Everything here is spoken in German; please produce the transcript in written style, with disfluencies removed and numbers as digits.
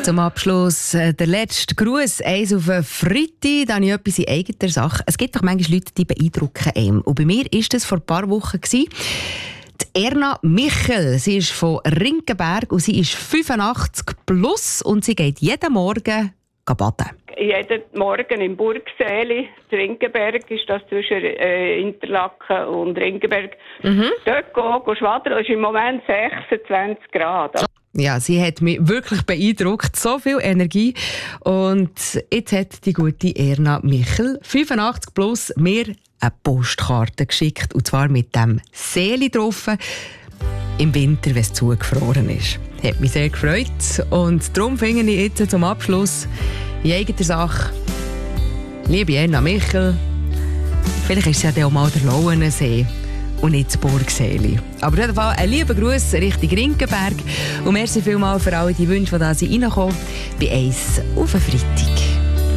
Zum Abschluss der letzte Gruß, eins auf einen Freitag, da habe ich etwas in eigener Sache. Es gibt doch manchmal Leute, die beeindrucken einem. Und bei mir war das vor ein paar Wochen. Die Erna Michel, sie ist von Rinkenberg und sie ist 85 plus und sie geht jeden Morgen baden. Jeden Morgen im Burgsäli, Rinkenberg ist das zwischen Interlaken und Rinkenberg. Dort gehen schwadern, es ist im Moment 26 Grad. Ja, sie hat mich wirklich beeindruckt. So viel Energie. Und jetzt hat die gute Erna Michel, 85 plus, mir eine Postkarte geschickt. Und zwar mit dem Seeli drauf. Im Winter, wenn es zugefroren ist. Hat mich sehr gefreut. Und darum finde ich jetzt zum Abschluss in eigener Sache, liebe Erna Michel, vielleicht ist es ja auch mal der Lauenensee und nicht das Burgsäli. Aber auf jeden Fall ein lieber Gruß Richtung Rinkenberg und merci vielmals für alle die Wünsche, die da reinkommen bei «1 auf den Freitag».